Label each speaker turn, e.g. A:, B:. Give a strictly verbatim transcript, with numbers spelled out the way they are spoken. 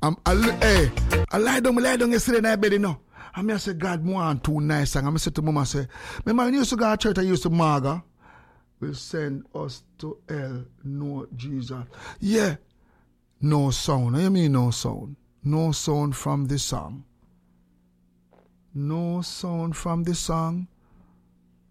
A: I'm, I, hey, I lie down, I lie down yesterday in my bed, you know. And I say, God, more and too nice. And I say to Mama, say, remember when you used to go to church, I used to Marga, will send us to hell, no Jesus. Yeah, no sound. What do you mean no sound? No sound from the song. No sound from the song.